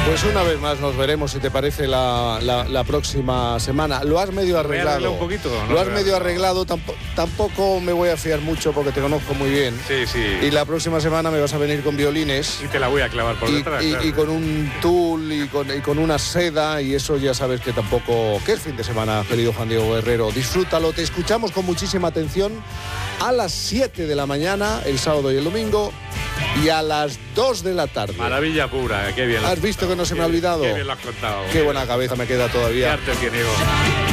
Pues una vez más nos veremos, si te parece, la próxima semana. Lo has medio arreglado. Un poquito, ¿no? Lo has medio arreglado. Tampoco me voy a fiar mucho porque te conozco muy bien. Sí. Y la próxima semana me vas a venir con violines. Y te la voy a clavar por detrás. Y con un tul y con una seda. Y eso ya sabes que tampoco... ¿Qué es fin de semana, querido Juan Diego Guerrero? Disfrútalo. Te escuchamos con muchísima atención a las 7 de la mañana, el sábado y el domingo. Y a las 2 de la tarde. Maravilla pura, qué bien. ¿Has visto que no se me ha olvidado? Qué bien lo has contado. Qué buena cabeza me queda todavía. Qué arte tiene, Diego.